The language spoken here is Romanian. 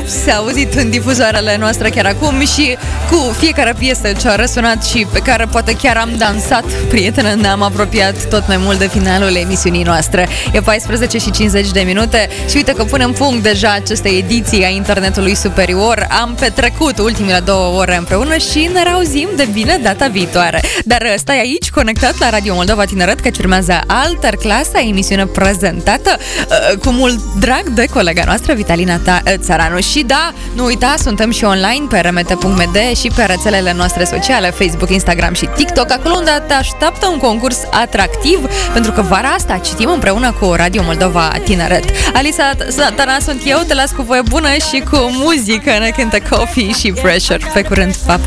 s-a auzit în difuzoarele noastre chiar acum și cu fiecare piesă ce a răsunat și pe care poate chiar am dansat, prietene, ne-am apropiat tot mai mult de finalul emisiunii noastre. E 14 și 50 de minute și uite că punem punct deja acestei ediții a Internetului Superior. Am petrecut ultimele 2 ore împreună și ne reauzim de bine data viitoare. Dar stai aici, conectat la Radio Moldova Tineret, că urmează Alter Clasa, emisiune prezentată cu mult drag de colega noastră, Vitalina Țăranu. Și da, nu uita, suntem și online pe rmt.md și pe rețelele noastre sociale, Facebook, Instagram și TikTok, acolo unde te așteaptă un concurs atractiv, pentru că vara asta citim împreună cu Radio Moldova Tineret. Alisa Satana sunt eu, te las cu voie bună și cu muzică, ne cântă Coffee și Pressure. Pe curând, pa, pa!